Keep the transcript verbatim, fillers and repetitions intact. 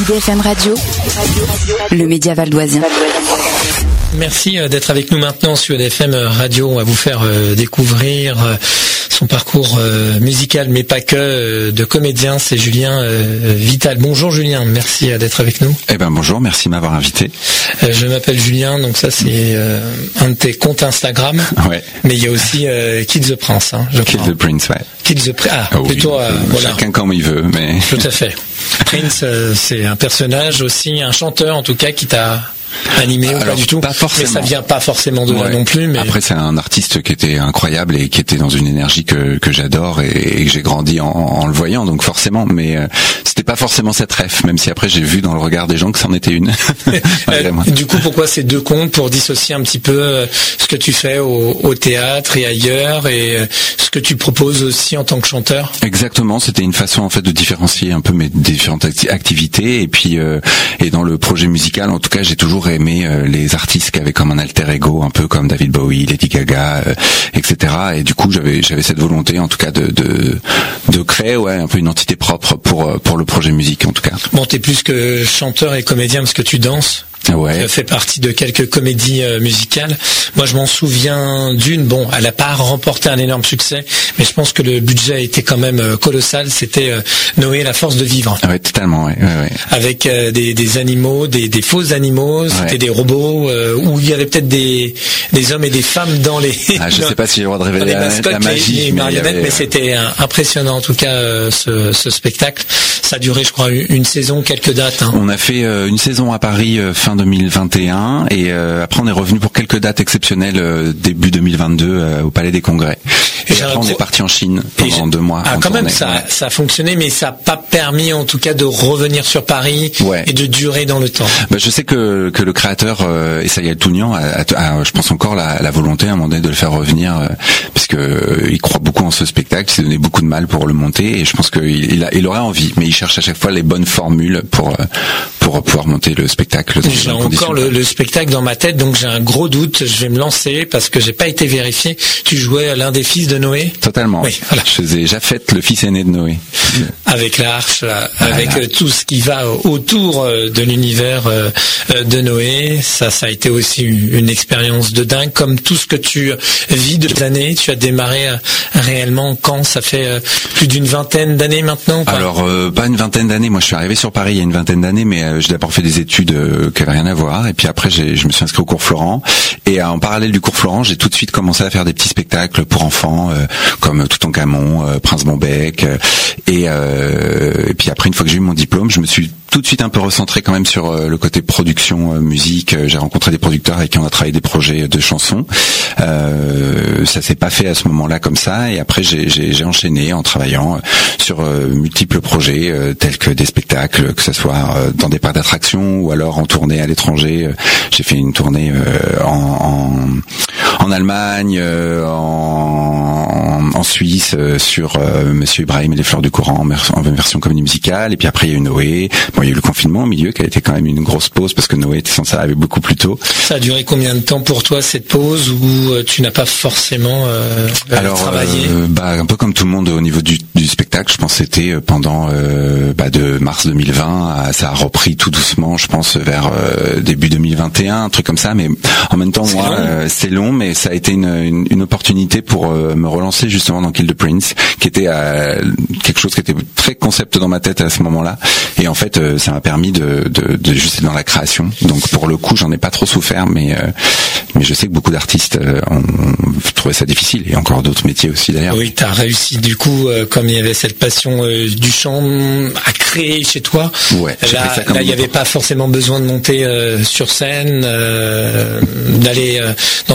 Sud F M Radio, le média valdoisien. Merci d'être avec nous maintenant sur Sud F M Radio. On va vous faire découvrir son parcours musical, mais pas que, de comédien. C'est Julien Vital. Bonjour Julien, merci d'être avec nous. Eh ben bonjour, merci de m'avoir invité. Je m'appelle Julien, donc ça c'est un de tes comptes Instagram. Ouais. Mais il y a aussi euh, Kid the Prince, hein, je Kid crois. the Prince, ouais. Kid the Prince. Ah, oh, plutôt. Oui. Euh, voilà. Chacun comme il veut, mais. Tout à fait. Prince, euh, c'est un personnage aussi, un chanteur en tout cas qui t'a animé ou Alors, pas du tout. Pas forcément. Mais ça vient pas forcément de là ouais. non plus. Mais après, c'est un artiste qui était incroyable et qui était dans une énergie que que j'adore et, et que j'ai grandi en, en le voyant, donc forcément. Mais euh, c'était pas forcément cette ref, même si après j'ai vu dans le regard des gens que c'en était une. euh, du coup, pourquoi ces deux comptes? Pour dissocier un petit peu euh, ce que tu fais au, au théâtre et ailleurs, et euh, ce que tu proposes aussi en tant que chanteur. Exactement, c'était une façon en fait de différencier un peu mes différentes acti- activités et puis euh, et dans le projet musical, en tout cas, j'ai toujours aimé euh, les artistes qui avaient comme un alter ego, un peu comme David Bowie, Lady Gaga, euh, et cetera. Et du coup, j'avais j'avais cette volonté, en tout cas, de de de créer ouais un peu une entité propre pour pour le projet musique, en tout cas. Bon, t'es plus que chanteur et comédien parce que tu danses. Ouais. Tu as fait partie de quelques comédies euh, musicales. Moi, je m'en souviens d'une. Bon, elle n'a pas remporté un énorme succès, mais je pense que le budget était quand même euh, colossal. C'était euh, Noé, la force de vivre. Ouais, totalement. Ouais, ouais, ouais. Avec euh, des, des animaux, des, des faux animaux. C'était ouais. des robots euh, où il y avait peut-être des des hommes et des femmes dans les. Ah, je sais pas si j'ai le droit de révéler la, mascottes, la magie, les, les marionnettes, mais, avait... mais c'était euh, impressionnant en tout cas euh, ce, ce spectacle. Ça a duré, je crois, une, une saison, quelques dates. Hein. On a fait euh, une saison à Paris euh, fin deux mille vingt et un et euh, après on est revenu pour quelques dates exceptionnelles euh, début deux mille vingt-deux euh, au Palais des Congrès. Et, et après on est parti en Chine pendant deux mois. Ah, quand tournée. même, ça, ouais. ça a fonctionné, mais ça n'a pas permis en tout cas de revenir sur Paris ouais. et de durer dans le temps. Bah, je sais que que le créateur euh, Essaïe Tounian a, a, a, je pense encore la, la volonté à un moment donné de le faire revenir, euh, parce que euh, il croit beaucoup en ce spectacle, il s'est donné beaucoup de mal pour le monter et je pense qu'il il, a, il aurait envie, mais il cherche à chaque fois les bonnes formules pour euh, pour pouvoir monter le spectacle. J'ai encore le, le spectacle dans ma tête, donc j'ai un gros doute. Je vais me lancer parce que j'ai pas été vérifié. Tu jouais l'un des fils de Noé. Totalement. Oui, voilà. Je faisais Japhet, le fils aîné de Noé. Avec l'arche, avec voilà. tout ce qui va autour de l'univers de Noé. Ça, ça a été aussi une expérience de dingue, comme tout ce que tu vis de l'année. Tu as démarré réellement quand? Ça fait plus d'une vingtaine d'années maintenant ou pas? Alors, euh, pas une vingtaine d'années. Moi, je suis arrivé sur Paris il y a une vingtaine d'années, mais euh, j'ai d'abord fait des études euh, qui n'avaient rien à voir. Et puis après, j'ai, je me suis inscrit au cours Florent. Et euh, en parallèle du cours Florent, j'ai tout de suite commencé à faire des petits spectacles pour enfants, euh, comme Toutankhamon, euh, Prince Bombec. Euh, et, euh, et puis après, une fois que j'ai eu mon diplôme, je me suis tout de suite un peu recentré quand même sur euh, le côté production, euh, musique. J'ai rencontré des producteurs avec qui on a travaillé des projets de chansons. Euh, ça s'est pas fait à ce moment-là comme ça. Et après, j'ai, j'ai, j'ai enchaîné en travaillant sur euh, multiples projets euh, tels que des spectacles, que ce soit euh, dans des parcs d'attractions ou alors en tournée à l'étranger. J'ai fait une tournée euh, en, en, en Allemagne, euh, en, en Suisse euh, sur euh, Monsieur Ibrahim et les Fleurs du Coran en version comédie musicale. Et puis après, il y a eu Noé. Bon, il y a eu le confinement au milieu qui a été quand même une grosse pause parce que Noé était censé arriver beaucoup plus tôt. Ça a duré combien de temps pour toi cette pause où euh, tu n'as pas forcément euh, Alors, travaillé euh, bah, un peu comme tout le monde au niveau du, du spectacle, je pense que c'était pendant euh, bah, de mars deux mille vingt, à, ça a repris tout doucement, je pense vers euh, début deux mille vingt et un, un truc comme ça. Mais en même temps, c'est moi, long. Euh, c'est long, mais ça a été une, une, une opportunité pour euh, me relancer justement dans Kill the Prince, qui était euh, quelque chose qui était très concept dans ma tête à ce moment-là. Et en fait, euh, ça m'a permis de, de, de juste être dans la création. Donc pour le coup, j'en ai pas trop souffert, mais euh, mais je sais que beaucoup d'artistes euh, ont, ont trouvé ça difficile, et encore d'autres métiers aussi d'ailleurs. Oui, t'as réussi du coup, euh, comme il y avait cette passion euh, du chant à créer chez toi. Ouais. Là, là, il n'y avait pas forcément besoin de monter euh, sur scène, euh, d'aller euh, dans